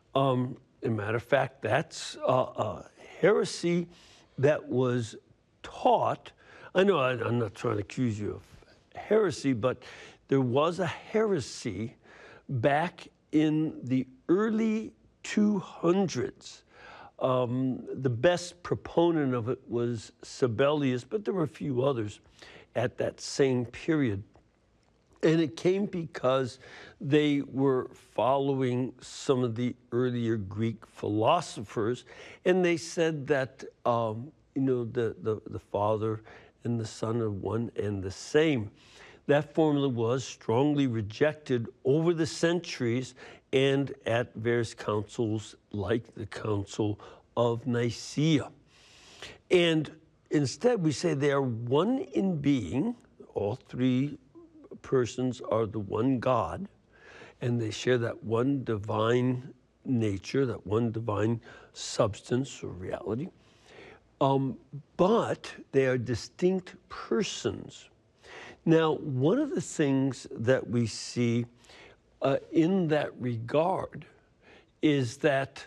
As a matter of fact, that's a heresy that was taught. I know I'm not trying to accuse you of heresy, but there was a heresy back in the early 200s. The best proponent of it was Sibelius, but there were a few others at that same period. And it came because they were following some of the earlier Greek philosophers, and they said that the Father and the Son are one and the same. That formula was strongly rejected over the centuries and at various councils like the Council of Nicaea. And instead, we say they are one in being. All three persons are the one God, and they share that one divine nature, that one divine substance or reality. But they are distinct persons. Now, one of the things that we see in that regard is that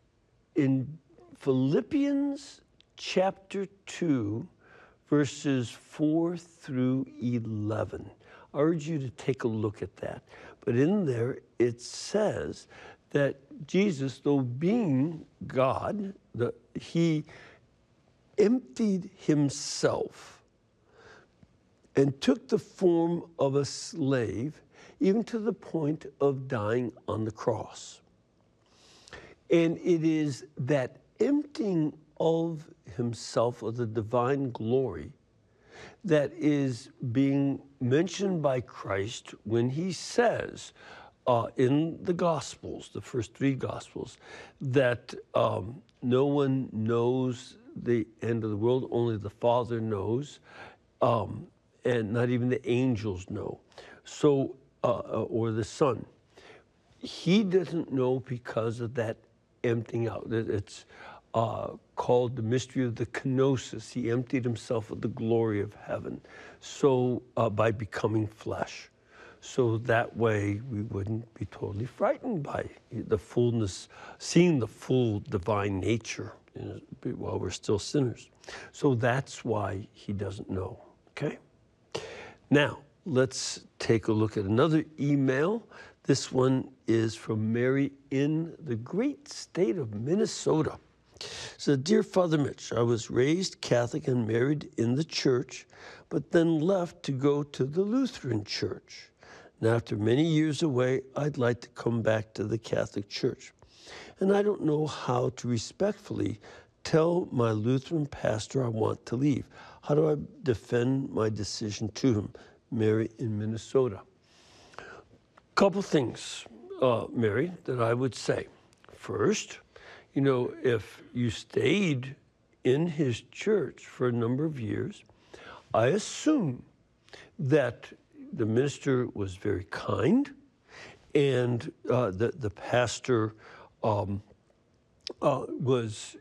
in Philippians chapter 2, verses 4 through 11, I urge you to take a look at that. But in there, it says that Jesus, though being God, he emptied himself and took the form of a slave, even to the point of dying on the cross. And it is that emptying of himself, of the divine glory, that is being mentioned by Christ when he says in the Gospels, the first three Gospels, that no one knows the end of the world, only the Father knows, and not even the angels know, so or the Son. He doesn't know because of that emptying out. It's called the mystery of the kenosis. He emptied himself of the glory of heaven, so by becoming flesh. So that way we wouldn't be totally frightened by the fullness, seeing the full divine nature while we're still sinners. So that's why he doesn't know, okay? Now, let's take a look at another email. This one is from Mary in the great state of Minnesota. So, dear Father Mitch, I was raised Catholic and married in the church, but then left to go to the Lutheran church. And after many years away, I'd like to come back to the Catholic Church. And I don't know how to respectfully tell my Lutheran pastor I want to leave. How do I defend my decision to him? Mary in Minnesota. Couple things, Mary, that I would say. First, if you stayed in his church for a number of years, I assume that the minister was very kind, and the pastor was,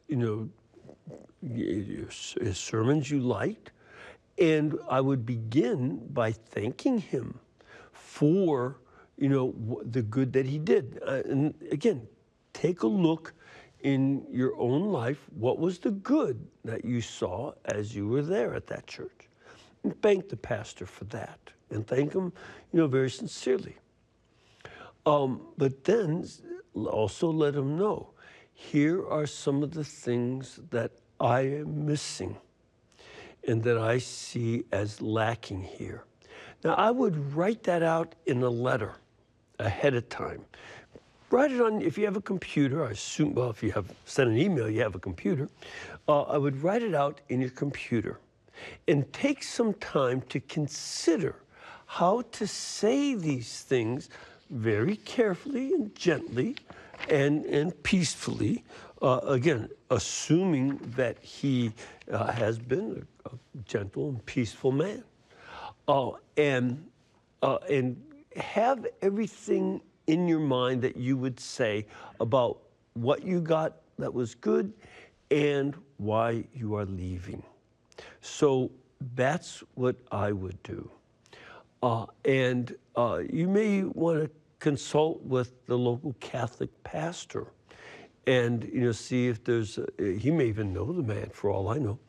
his sermons you liked, and I would begin by thanking him for, the good that he did. And again, take a look in your own life. What was the good that you saw as you were there at that church? And thank the pastor for that, and thank him, very sincerely. But then also let him know, here are some of the things that I am missing and that I see as lacking here. Now, I would write that out in a letter ahead of time. Write it on, if you have a computer, I assume, well, if you have sent an email, you have a computer. I would write it out in your computer and take some time to consider how to say these things very carefully and gently and peacefully, again, assuming that he has been a gentle and peaceful man. And have everything in your mind that you would say about what you got that was good and why you are leaving. So that's what I would do. And you may want to consult with the local Catholic pastor and, see if there's, he may even know the man for all I know.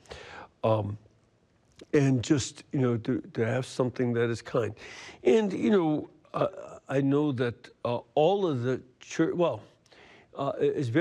And just, to have something that is kind. And, I know that all of the church, well, it's very